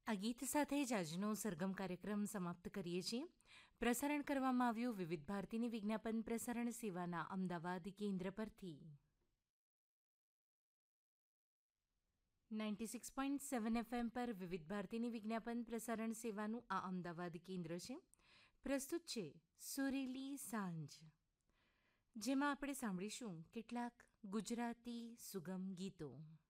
આ ગીત સાથે જ આજનો સરગમ કાર્યક્રમ સમાપ્ત કરીએ છીએ. પ્રસારણ કરવામાં આવ્યું વિવિધ ભારતીની વિજ્ઞાપન પ્રસારણ સેવાના અમદાવાદ કેન્દ્ર પરથી. 96.7 FM પર વિવિધ ભારતીની વિજ્ઞાપન પ્રસારણ સેવાનું આ અમદાવાદ કેન્દ્ર છે. પ્રસ્તુત છે સુરીલી સાંજ, જેમાં આપણે સાંભળીશું કેટલાક ગુજરાતી સુગમ ગીતો.